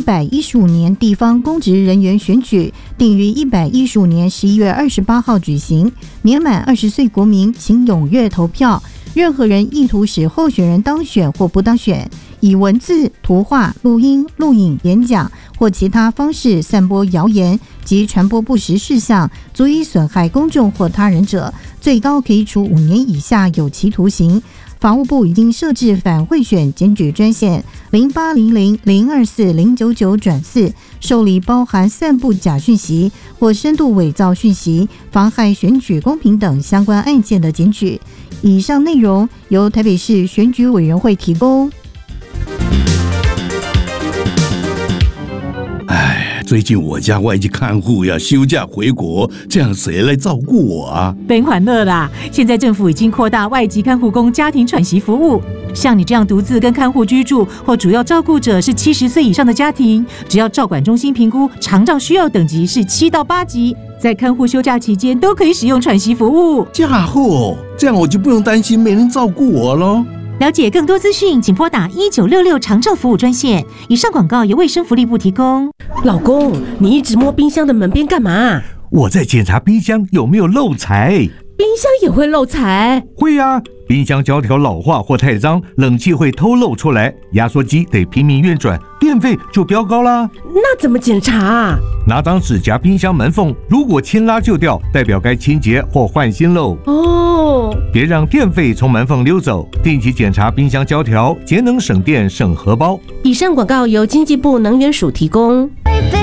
115年地方公职人员选举定于115年11月28号举行，年满20岁国民请踊跃投票。任何人意图使候选人当选或不当选，以文字、图画、录音、录影、演讲或其他方式散播谣言及传播不实事项，足以损害公众或他人者，最高可以处5年以下有期徒刑。法务部已经设置反贿选检举专线0800-024-099-4，受理包含散布假讯息或深度伪造讯息、妨害选举公平等相关案件的检举。以上内容由台北市选举委员会提供。 最近我家外籍看护要休假回国，这样谁来照顾我啊？ 别欢乐啦！现在政府已经扩大外籍看护工家庭喘息服务，像你这样独自跟看护居住或主要照顾者是70岁以上的家庭，只要照管中心评估长照需要等级是7到8级，在看护休假期间都可以使用喘息服务。 家伙，这样我就不用担心没人照顾我咯。 了解更多资讯，请拨打1966长照服务专线。以上广告由卫生福利部提供。 老公，你一直摸冰箱的门边干嘛？ 我在检查冰箱有没有漏财。 冰箱也会漏财？ 会啊，冰箱胶条老化或太脏，冷气会偷漏出来，压缩机得拼命运转，电费就飙高啦。 那怎么检查？ 拿张纸夹冰箱门缝，如果轻拉就掉，代表该清洁或换新喽。 哦， 别让电费从门缝溜走，定期检查冰箱胶条，节能省电省荷包。 以上广告由经济部能源署提供。